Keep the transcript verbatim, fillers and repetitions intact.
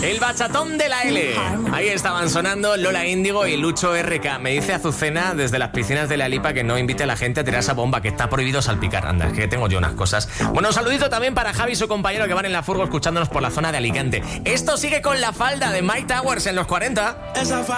El bachatón de la L. Ahí estaban sonando Lola Índigo y Lucho R K. Me dice Azucena desde las piscinas de la Lipa que no invite a la gente a tirar esa bomba, que está prohibido salpicar. Anda, es que tengo yo unas cosas. Bueno, un saludito también para Javi y su compañero que van en la furgo escuchándonos por la zona de Alicante. Esto sigue con La Falda de Mike Towers en los cuarenta.